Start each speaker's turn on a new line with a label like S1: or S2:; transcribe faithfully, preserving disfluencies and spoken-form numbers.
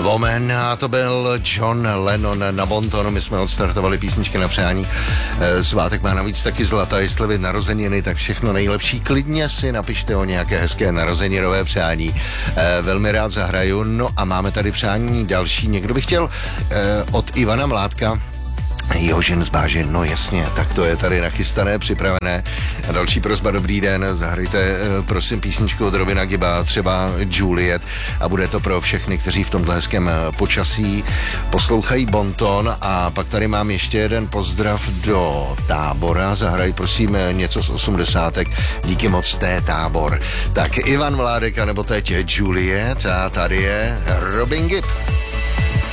S1: Woman, a to byl John Lennon na bontonu. My jsme odstartovali písničky na přání. Svátek má navíc taky zlata, jestli vy narozeniny, tak všechno nejlepší. Klidně si napište o nějaké hezké narozeninové přání. Velmi rád zahraju. No a máme tady přání další. Někdo by chtěl od Ivana Mládka. Jožin z Bážin, no jasně, tak to je tady nachystané, připravené. A další prosba, dobrý den, zahrajte prosím písničku od Robina Gibba, třeba Juliet, a bude to pro všechny, kteří v tomhle hezkém počasí poslouchají bonton. A pak tady mám ještě jeden pozdrav do Tábora, zahraj prosím něco z osmdesátek, díky moc té Tábor. Tak Ivan Mládek, nebo teď Juliet, a tady je Robin Gibb.